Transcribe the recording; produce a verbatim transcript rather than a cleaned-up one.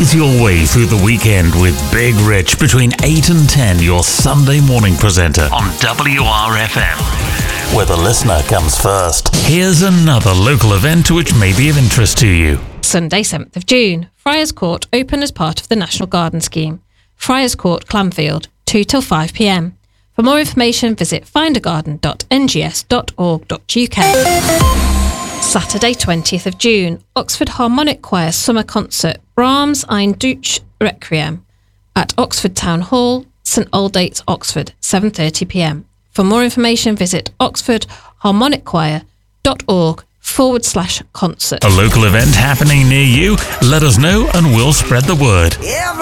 Ease your way through the weekend with Big Rich between eight and ten, your Sunday morning presenter on W R F M, where the listener comes first. Here's another local event which may be of interest to you. Sunday, seventh of June, Friars Court open as part of the National Garden Scheme. Friars Court, Clanfield, two till five p m. For more information, visit find a garden dot n g s dot org dot u k. Saturday, twentieth of June, Oxford Harmonic Choir Summer Concert, Brahms Ein Deutsch Requiem at Oxford Town Hall, St Aldate's, Oxford, seven thirty p m. For more information, visit oxford harmonic choir dot org forward slash concert. A local event happening near you? Let us know and we'll spread the word.